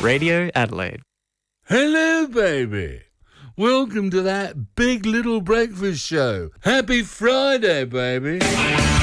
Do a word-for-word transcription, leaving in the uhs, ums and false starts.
Radio Adelaide. Hello, baby. Welcome to that Big Little Breakfast Show. Happy Friday, baby.